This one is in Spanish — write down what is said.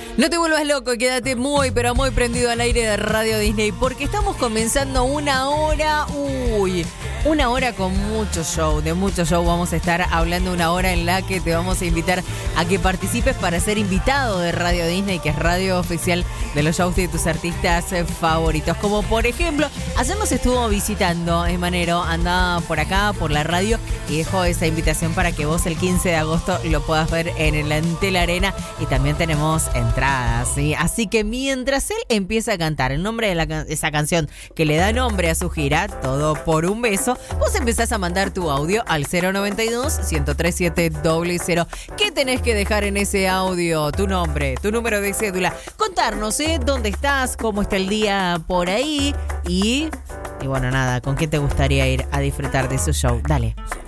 No te vuelvas loco, quédate muy, pero muy prendido al aire de Radio Disney, porque estamos comenzando una hora con mucho show, de mucho show. Vamos a estar hablando una hora en la que te vamos a invitar a que participes para ser invitado de Radio Disney, que es radio oficial de los shows de tus artistas favoritos. Como por ejemplo, ayer nos estuvo visitando Emanero, anda por acá, por la radio, y dejó esa invitación para que vos el 15 de agosto lo puedas ver en el Antel Arena, y también tenemos entradas, ¿sí? Así que mientras él empieza a cantar el nombre de esa canción que le da nombre a su gira, Todo por un beso, vos empezás a mandar tu audio al 092-103-700. ¿Qué tenés que dejar en ese audio? Tu nombre, tu número de cédula, contarnos, dónde estás, cómo está el día por ahí y bueno, nada, con quién te gustaría ir a disfrutar de su show. Dale.